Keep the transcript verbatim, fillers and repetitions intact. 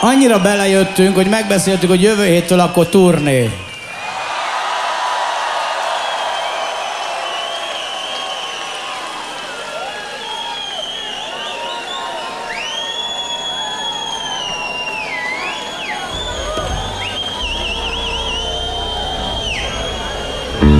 annyira belejöttünk, hogy megbeszéltük, hogy jövő héttől akkor turné.